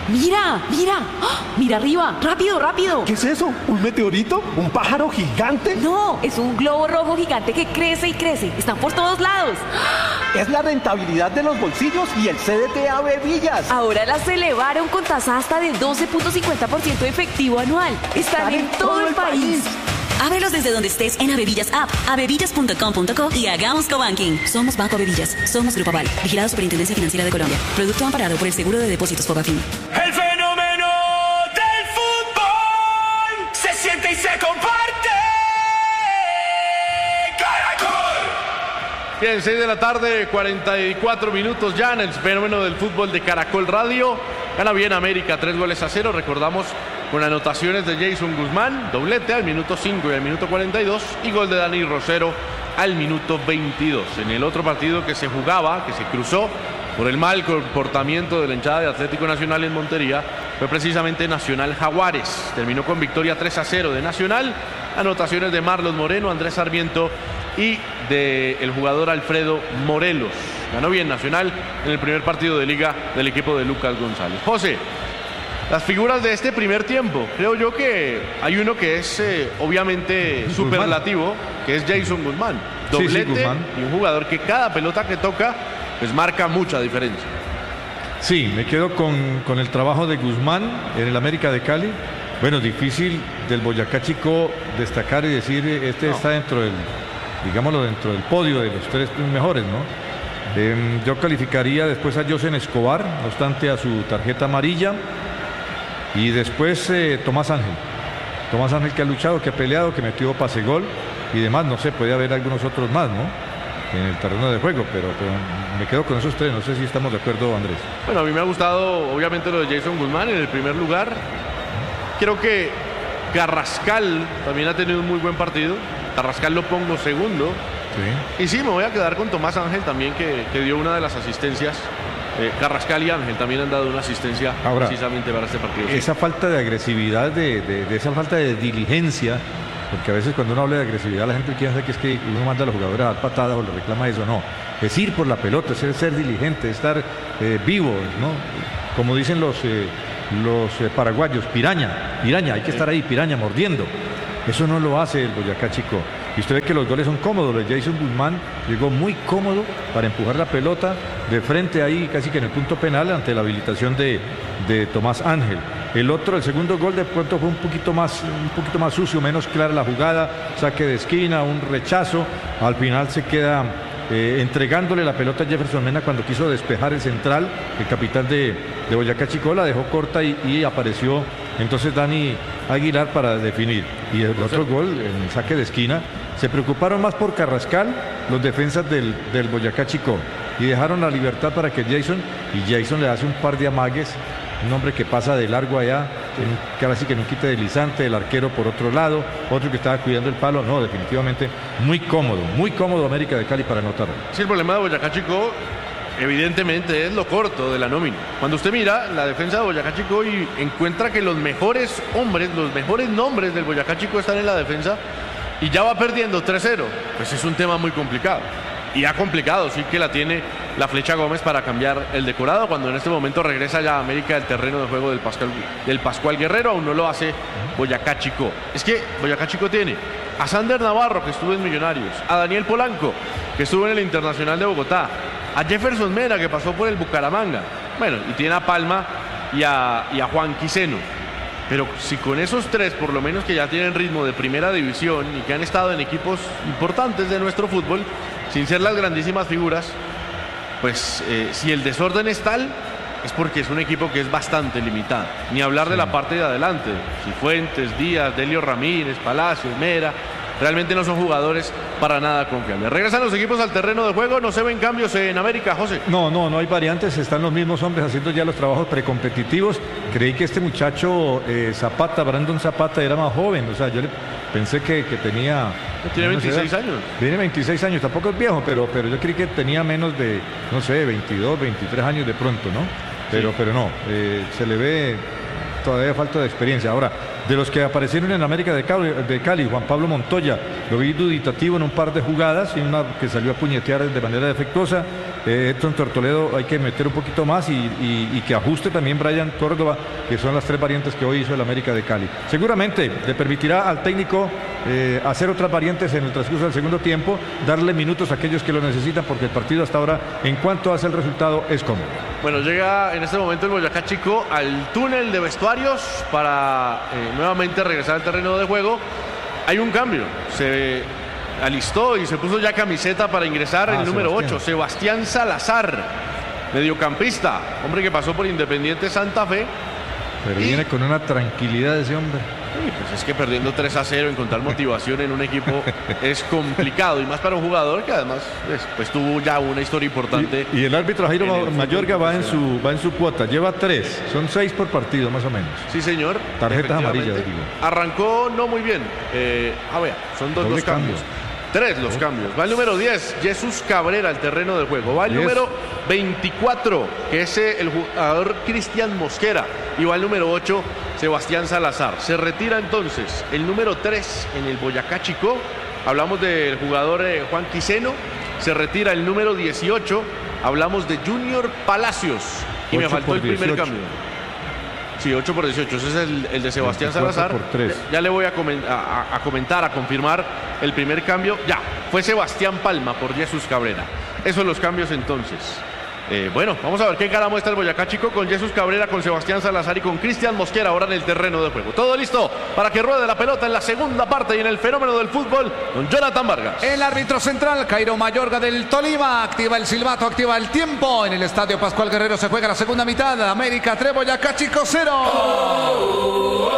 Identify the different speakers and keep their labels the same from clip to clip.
Speaker 1: Mira, mira, ¡ah! Mira arriba, rápido, rápido.
Speaker 2: ¿Qué es eso? ¿Un meteorito? ¿Un pájaro gigante?
Speaker 1: No, es un globo rojo gigante que crece y crece. Están por todos lados.
Speaker 2: Es la rentabilidad de los bolsillos y el CDT Ave Villas.
Speaker 1: Ahora las elevaron con tasa hasta de 12.50% efectivo anual. Están en todo el país.
Speaker 3: Ábrelos desde donde estés en Avevillas App, avevillas.com.co y hagamos cobanking. Somos Banco Avevillas, somos Grupo Aval, vigilado Superintendencia Financiera de Colombia. Producto amparado por el Seguro de Depósitos Fogafín.
Speaker 4: El fenómeno del fútbol se siente y se comparte. ¡Caracol!
Speaker 5: Bien, 6 de la tarde, 44 minutos ya en el fenómeno del fútbol de Caracol Radio. Gana bien América, 3-0. Recordamos con anotaciones de Jason Guzmán, doblete al minuto 5 y al minuto 42, y gol de Dani Rosero al minuto 22. En el otro partido que se jugaba, que se cruzó por el mal comportamiento de la hinchada de Atlético Nacional en Montería, fue precisamente Nacional Jaguares. Terminó con victoria 3-0 de Nacional, anotaciones de Marlon Moreno, Andrés Sarmiento y del jugador Alfredo Morelos. Ganó bien Nacional en el primer partido de liga del equipo de Lucas González. José, las figuras de este primer tiempo, creo yo que hay uno que es obviamente superlativo, que es Jason Guzmán. Doblete, sí, Guzmán. Y un jugador que cada pelota que toca pues marca mucha diferencia.
Speaker 6: Sí, me quedo con el trabajo de Guzmán en el América de Cali. Bueno, difícil del Boyacá Chico destacar y decir está dentro del, digámoslo, dentro del podio de los tres mejores, ¿no? Yo calificaría después a Josen Escobar, no obstante a su tarjeta amarilla. Y después Tomás Ángel. Tomás Ángel, que ha luchado, que ha peleado, que metió pase gol y demás. No sé, puede haber algunos otros más, ¿no? En el terreno de juego, pero me quedo con esos tres. No sé si estamos de acuerdo, Andrés.
Speaker 5: Bueno, a mí me ha gustado obviamente lo de Jason Guzmán en el primer lugar. Creo que Carrascal también ha tenido un muy buen partido. Carrascal lo pongo segundo. Sí. Y sí, me voy a quedar con Tomás Ángel también, que dio una de las asistencias. Carrascal y Ángel también han dado una asistencia ahora, precisamente para este partido.
Speaker 6: Esa falta de agresividad, de esa falta de diligencia, porque a veces cuando uno habla de agresividad la gente piensa que es que uno manda a los jugadores a dar patadas o le reclama eso. No, es ir por la pelota, es ser diligente, estar vivo, ¿no? Como dicen los paraguayos, piraña, hay que estar ahí, piraña, mordiendo. Eso no lo hace el Boyacá Chico. Y usted ve que los goles son cómodos. El Jason Guzmán llegó muy cómodo para empujar la pelota de frente ahí, casi que en el punto penal, ante la habilitación de Tomás Ángel. El segundo gol de pronto fue un poquito más sucio, menos clara la jugada, saque de esquina, un rechazo. Al final se queda entregándole la pelota a Jefferson Mena cuando quiso despejar el central. El capitán de Boyacá Chico la dejó corta y apareció entonces Dani Aguilar para definir. Y el otro gol, en el saque de esquina, se preocuparon más por Carrascal, los defensas del Boyacá Chico, y dejaron la libertad para que Jason le hace un par de amagues, un hombre que pasa de largo allá, que ahora sí que no quita deslizante, el arquero por otro lado, otro que estaba cuidando el palo. No, definitivamente muy cómodo América de Cali para anotarlo.
Speaker 5: Sí, el problema de Boyacá Chico evidentemente es lo corto de la nómina. Cuando usted mira la defensa de Boyacá Chico y encuentra que los mejores hombres, los mejores nombres del Boyacá Chico están en la defensa y ya va perdiendo 3-0, pues es un tema muy complicado. Y ha complicado, sí que la tiene la Flecha Gómez para cambiar el decorado, cuando en este momento regresa ya a América del terreno de juego del Pascual Guerrero. Aún no lo hace Boyacá Chico. Es que Boyacá Chico tiene a Sander Navarro, que estuvo en Millonarios, a Daniel Polanco, que estuvo en el Internacional de Bogotá, a Jefferson Mena, que pasó por el Bucaramanga, bueno, y tiene a Palma y a Juan Quiseno. Pero si con esos tres, por lo menos, que ya tienen ritmo de primera división y que han estado en equipos importantes de nuestro fútbol, sin ser las grandísimas figuras, pues si el desorden es tal, es porque es un equipo que es bastante limitado. Ni hablar de la parte de adelante. Cifuentes, Díaz, Delio Ramírez, Palacios, Mera, realmente no son jugadores para nada confiables. Regresan los equipos al terreno de juego, no se ven cambios en América, José.
Speaker 6: No hay variantes, están los mismos hombres haciendo ya los trabajos precompetitivos. Creí que este muchacho Brandon Zapata era más joven, o sea, yo pensé que tenía...
Speaker 5: Tiene 26 años.
Speaker 6: Tiene 26 años, tampoco es viejo, pero yo creí que tenía menos de, 22, 23 años de pronto, ¿no? Pero no, se le ve todavía falta de experiencia. Ahora, de los que aparecieron en América de Cali, Juan Pablo Montoya, lo vi duditativo en un par de jugadas, y una que salió a puñetear de manera defectuosa. Edson Tortoledo hay que meter un poquito más y que ajuste también Brian Córdoba, que son las 3 variantes que hoy hizo el América de Cali. Seguramente le permitirá al técnico hacer otras variantes en el transcurso del segundo tiempo, darle minutos a aquellos que lo necesitan, porque el partido hasta ahora, en cuanto hace el resultado, es cómodo.
Speaker 5: Bueno, llega en este momento el Boyacá Chico al túnel de vestuarios para nuevamente regresar al terreno de juego. Hay un cambio, se alistó y se puso ya camiseta para ingresar el número 8, Sebastián Salazar, mediocampista, hombre que pasó por Independiente Santa Fe.
Speaker 6: Pero viene con una tranquilidad ese hombre.
Speaker 5: Sí, pues es que perdiendo 3-0, encontrar motivación en un equipo es complicado, y más para un jugador que además pues tuvo ya una historia importante.
Speaker 6: Y el árbitro Jairo Mayorga va en su cuota, lleva 3, son 6 por partido más o menos.
Speaker 5: Sí, señor.
Speaker 6: Tarjetas amarillas, digo.
Speaker 5: Arrancó no muy bien. Son dos cambios. 3 los cambios. Va el número 10, Jesús Cabrera al terreno de juego. Va el número 24, que es el jugador Cristian Mosquera. Y va el número 8, Sebastián Salazar. Se retira entonces el número 3 en el Boyacá Chico. Hablamos del jugador Juan Quiseno. Se retira el número 18. Hablamos de Junior Palacios. Y me faltó el primer cambio. Sí, 8 por 18. Ese es el de Sebastián Salazar. Ya le voy a comentar, a confirmar el primer cambio. Ya, fue Sebastián Palma por Jesús Cabrera. Esos son los cambios entonces. Bueno, vamos a ver qué cara muestra el Boyacá Chico con Jesús Cabrera, con Sebastián Salazar y con Cristian Mosquera ahora en el terreno de juego. Todo listo para que ruede la pelota en la segunda parte y en el fenómeno del fútbol con Jonathan Vargas.
Speaker 7: El árbitro central, Jairo Mayorga del Tolima, activa el silbato, activa el tiempo. En el estadio Pascual Guerrero se juega la segunda mitad. América 3, Boyacá Chico 0.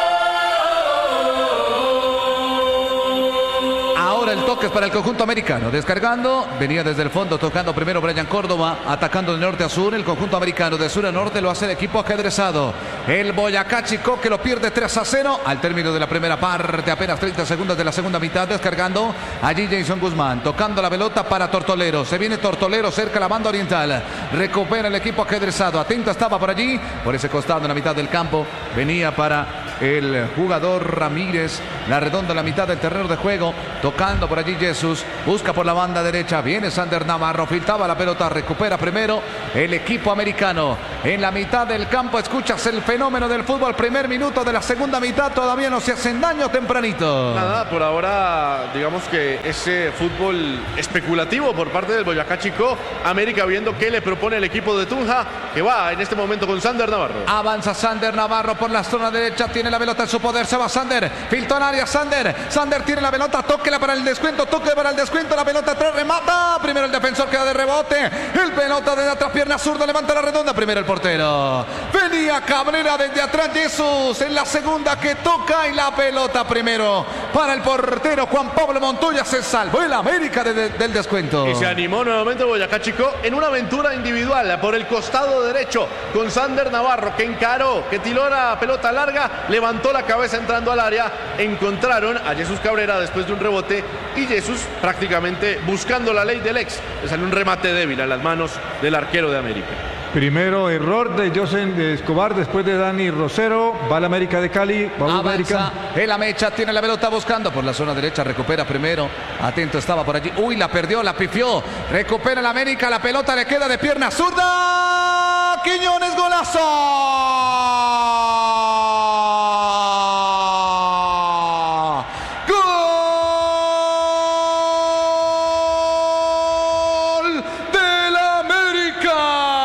Speaker 7: Ahora el toque es para el conjunto americano. Descargando, venía desde el fondo, tocando primero Brian Córdoba, atacando de norte a sur. El conjunto americano de sur a norte lo hace el equipo ajedrezado. El Boyacá Chico, que lo pierde 3-0 al término de la primera parte. Apenas 30 segundos de la segunda mitad. Descargando, allí Jason Guzmán, tocando la pelota para Tortolero. Se viene Tortolero cerca la banda oriental. Recupera el equipo ajedrezado. Atento estaba por allí, por ese costado en la mitad del campo. Venía para el jugador Ramírez. La redonda en la mitad del terreno de juego. Tocando por allí Jesús, busca por la banda derecha, viene Sander Navarro, filtraba la pelota, recupera primero el equipo americano en la mitad del campo. Escuchas el fenómeno del fútbol, primer minuto de la segunda mitad, todavía no se hacen daño tempranito.
Speaker 5: Nada, por ahora digamos que ese fútbol especulativo por parte del Boyacá Chico. América viendo qué le propone el equipo de Tunja, que va en este momento con Sander Navarro.
Speaker 7: Avanza Sander Navarro por la zona derecha, tiene la pelota en su poder, se va Sander, filtró en área Sander tiene la pelota, tóquela para el descuento, la pelota atrás, remata, primero el defensor queda de rebote, el pelota desde atrás, pierna zurda, levanta la redonda, primero el portero, venía Cabrera desde atrás, Jesús en la segunda que toca y la pelota primero para el portero Juan Pablo Montoya, se salvó el América del descuento.
Speaker 5: Y se animó nuevamente Boyacá Chico en una aventura individual por el costado derecho con Sander Navarro, que encaró, que tiró la pelota larga, levantó la cabeza entrando al área, encontraron a Jesús Cabrera después de un rebote y Jesús prácticamente buscando la ley del ex. Le salió un remate débil a las manos del arquero de América.
Speaker 6: Primero error de José Escobar, después de Dani Rosero, va la América de Cali, va América.
Speaker 7: El Amecha tiene la pelota buscando por la zona derecha, recupera primero, atento estaba por allí, uy, la perdió, la pifió, recupera la América, la pelota le queda de pierna zurda, Quiñones, golazo.